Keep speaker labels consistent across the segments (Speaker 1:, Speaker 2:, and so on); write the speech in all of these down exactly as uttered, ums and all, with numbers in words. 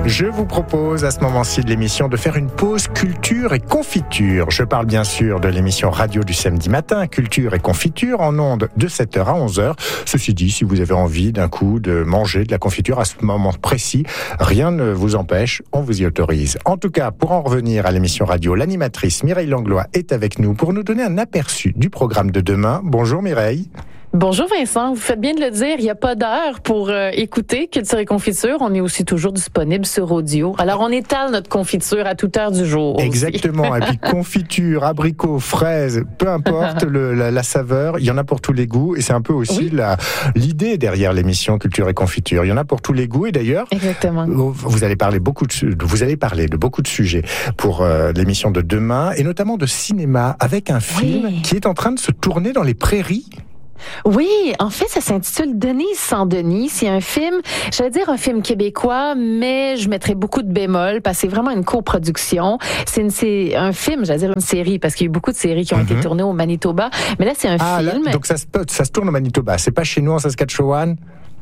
Speaker 1: Je vous propose à ce moment-ci de l'émission de faire une pause culture et confiture. Je parle bien sûr de l'émission radio du samedi matin, Culture et confiture, en ondes de sept heures à onze heures. Ceci dit, si vous avez envie d'un coup de manger de la confiture à ce moment précis, rien ne vous empêche, on vous y autorise. En tout cas, pour en revenir à l'émission radio, l'animatrice Mireille Langlois est avec nous pour nous donner un aperçu du programme de demain. Bonjour Mireille.
Speaker 2: Bonjour Vincent, vous faites bien de le dire, il n'y a pas d'heure pour euh, écouter Culture et confiture, on est aussi toujours disponible sur audio. Alors on étale notre confiture à toute heure du jour.
Speaker 1: Exactement, aussi. Et puis confiture, abricots, fraises, peu importe le, la, la saveur, il y en a pour tous les goûts et c'est un peu aussi oui. la, l'idée derrière l'émission Culture et confiture. Il y en a pour tous les goûts et d'ailleurs,
Speaker 2: Exactement.
Speaker 1: vous allez parler beaucoup de, vous allez parler de beaucoup de sujets pour euh, l'émission de demain et notamment de cinéma avec un film oui. qui est en train de se tourner dans les prairies.
Speaker 2: Oui, en fait, ça s'intitule Denise sans Denis. C'est un film, j'allais dire un film québécois, mais je mettrais beaucoup de bémol parce que c'est vraiment une coproduction. C'est, une, c'est un film, j'allais dire une série, parce qu'il y a eu beaucoup de séries qui ont mm-hmm. été tournées au Manitoba. Mais là, c'est un
Speaker 1: ah,
Speaker 2: film.
Speaker 1: Là, donc ça se, ça se tourne au Manitoba. C'est pas chez nous en Saskatchewan?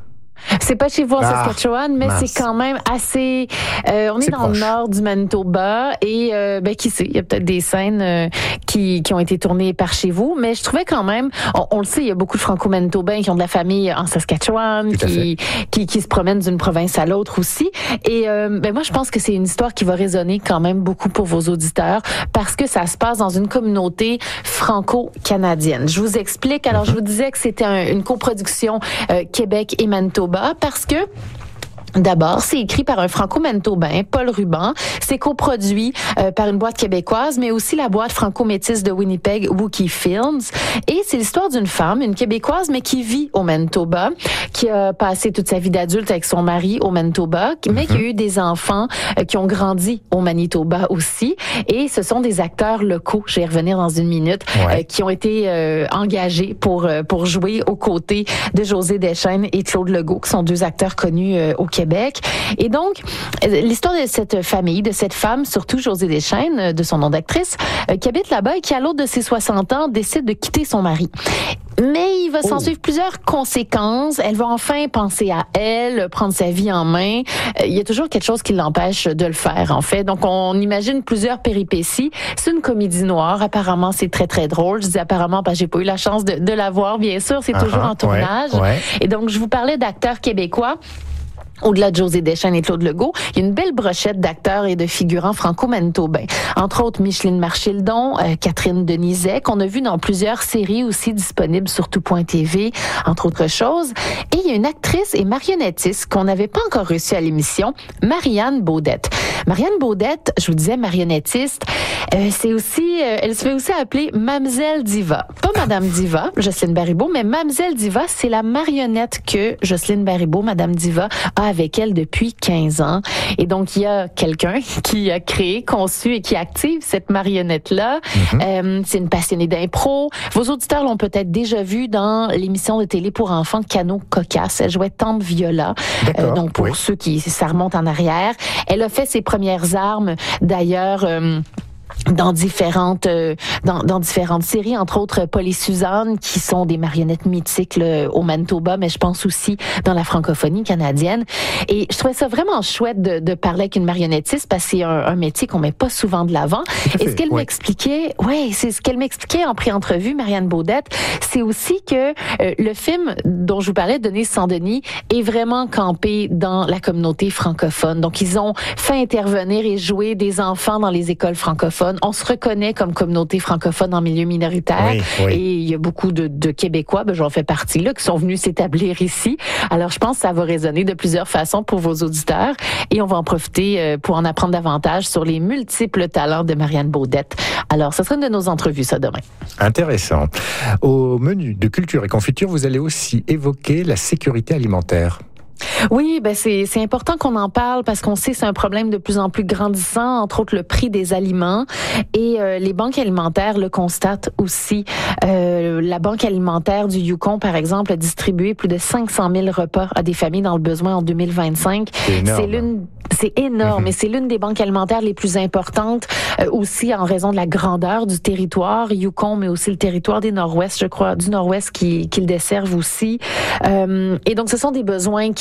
Speaker 2: C'est pas chez vous en
Speaker 1: ah,
Speaker 2: Saskatchewan, mais mince. C'est quand même assez... Euh, on est, est dans proche. Le nord du Manitoba et euh, ben qui sait, il y a peut-être des scènes euh, qui, qui ont été tournées par chez vous, mais je trouvais quand même, on, on le sait, il y a beaucoup de Franco-Manitobains qui ont de la famille en Saskatchewan, qui, qui qui se promènent d'une province à l'autre aussi. Et euh, ben moi, je pense que c'est une histoire qui va résonner quand même beaucoup pour vos auditeurs parce que ça se passe dans une communauté franco-canadienne. Je vous explique. Alors, mm-hmm. je vous disais que c'était un, une coproduction euh, Québec et Manitoba. Parce que d'abord, c'est écrit par un franco-manitobain, Paul Ruban. C'est coproduit euh, par une boîte québécoise, mais aussi la boîte franco-métisse de Winnipeg, Wookie Films. Et c'est l'histoire d'une femme, une québécoise, mais qui vit au Manitoba, qui a passé toute sa vie d'adulte avec son mari au Manitoba, mais mm-hmm. qui a eu des enfants euh, qui ont grandi au Manitoba aussi. Et ce sont des acteurs locaux, je vais y revenir dans une minute, ouais. euh, qui ont été euh, engagés pour euh, pour jouer aux côtés de José Deschênes et Claude Legault, qui sont deux acteurs connus euh, au Québec. Québec. Et donc, l'histoire de cette famille, de cette femme, surtout José Deschênes, de son nom d'actrice, euh, qui habite là-bas et qui, à l'aube de ses soixante ans, décide de quitter son mari. Mais il va oh. s'en suivre plusieurs conséquences. Elle va enfin penser à elle, prendre sa vie en main. Euh, il y a toujours quelque chose qui l'empêche de le faire, en fait. Donc, on imagine plusieurs péripéties. C'est une comédie noire. Apparemment, c'est très, très drôle. Je dis apparemment parce que j'ai pas eu la chance de, de la voir, bien sûr. C'est uh-huh, toujours en tournage. Ouais, ouais. Et donc, je vous parlais d'acteurs québécois. Au-delà de José Deschênes et Claude Legault, il y a une belle brochette d'acteurs et de figurants franco-manitobains. Entre autres, Micheline Marchildon, euh, Catherine Denizet, qu'on a vu dans plusieurs séries aussi disponibles sur tout point t v, entre autres choses. Et il y a une actrice et marionnettiste qu'on n'avait pas encore reçue à l'émission, Marianne Baudette. Marianne Baudette, je vous disais marionnettiste, euh, c'est aussi, euh, elle se fait aussi appeler Mamzelle Diva. Pas Madame Diva, Jocelyne Baribeau, mais Mamzelle Diva, c'est la marionnette que Jocelyne Baribeau, Madame Diva, a avec elle depuis quinze ans. Et donc, il y a quelqu'un qui a créé, conçu et qui active cette marionnette-là. Mm-hmm. Euh, c'est une passionnée d'impro. Vos auditeurs l'ont peut-être déjà vu dans l'émission de télé pour enfants Canot Cocasse. Elle jouait Tante Viola. Euh, donc, pour oui. ceux qui, ça remonte en arrière. Elle a fait ses premières armes, d'ailleurs... Euh, dans différentes euh, dans, dans différentes séries, entre autres Paul et Suzanne, qui sont des marionnettes mythiques là, au Manitoba, mais je pense aussi dans la francophonie canadienne. Et je trouvais ça vraiment chouette de, de parler avec une marionnettiste parce que c'est un, un métier qu'on met pas souvent de l'avant. Et ce qu'elle ouais. m'expliquait, ouais, c'est ce qu'elle m'expliquait en pré-entrevue, Marianne Baudette, c'est aussi que euh, le film dont je vous parlais, Denise sans Denis, est vraiment campé dans la communauté francophone. Donc ils ont fait intervenir et jouer des enfants dans les écoles francophones. On se reconnaît comme communauté francophone en milieu minoritaire. Oui, oui. Et il y a beaucoup de, de Québécois, ben j'en fais partie là, qui sont venus s'établir ici. Alors, je pense que ça va résonner de plusieurs façons pour vos auditeurs. Et on va en profiter pour en apprendre davantage sur les multiples talents de Marianne Baudette. Alors, ce sera une de nos entrevues, ça, demain.
Speaker 1: Intéressant. Au menu de Culture et Confiture, vous allez aussi évoquer la sécurité alimentaire.
Speaker 2: Oui, ben c'est c'est important qu'on en parle parce qu'on sait que c'est un problème de plus en plus grandissant, entre autres le prix des aliments, et euh, les banques alimentaires le constatent aussi. Euh, la banque alimentaire du Yukon, par exemple, a distribué plus de cinq cent mille repas à des familles dans le besoin en deux mille vingt-cinq.
Speaker 1: C'est énorme.
Speaker 2: C'est l'une C'est énorme, mm-hmm. et c'est l'une des banques alimentaires les plus importantes, euh, aussi en raison de la grandeur du territoire Yukon, mais aussi le territoire des Nord-Ouest, je crois, du Nord-Ouest qui, qui le desservent aussi. Euh, et donc, ce sont des besoins qui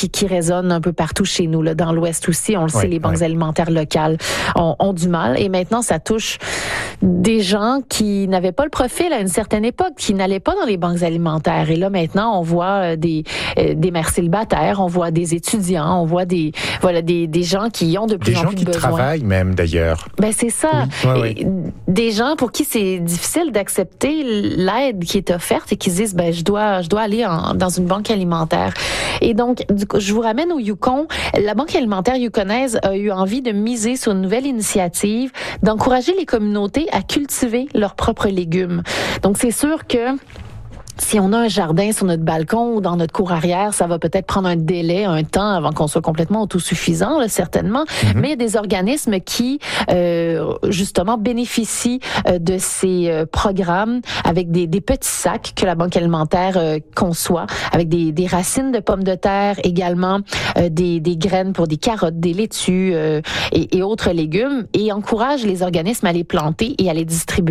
Speaker 2: qui, qui résonne un peu partout chez nous, là, dans l'Ouest aussi. On le
Speaker 1: oui,
Speaker 2: sait, les banques
Speaker 1: oui.
Speaker 2: alimentaires locales ont, ont du mal. Et maintenant, ça touche des gens qui n'avaient pas le profil à une certaine époque, qui n'allaient pas dans les banques alimentaires. Et là, maintenant, on voit des, des mères célibataires, on voit des étudiants, on voit des, voilà, des, des gens qui ont de plus
Speaker 1: des
Speaker 2: en
Speaker 1: gens
Speaker 2: plus
Speaker 1: qui
Speaker 2: besoin.
Speaker 1: travaillent même, d'ailleurs.
Speaker 2: Ben, c'est ça.
Speaker 1: Oui, oui, oui.
Speaker 2: Des gens pour qui c'est difficile d'accepter l'aide qui est offerte et qui se disent, ben, je dois, je dois aller en, dans une banque alimentaire. Et donc, du coup, je vous ramène au Yukon. La Banque alimentaire yukonaise a eu envie de miser sur une nouvelle initiative, d'encourager les communautés à cultiver leurs propres légumes. Donc, c'est sûr que si on a un jardin sur notre balcon ou dans notre cour arrière, ça va peut-être prendre un délai, un temps avant qu'on soit complètement autosuffisant, là, certainement. Mm-hmm. Mais il y a des organismes qui, euh, justement, bénéficient euh, de ces euh, programmes avec des, des petits sacs que la Banque alimentaire euh, conçoit, avec des, des racines de pommes de terre, également euh, des, des graines pour des carottes, des laitues euh, et, et autres légumes, et encourage les organismes à les planter et à les distribuer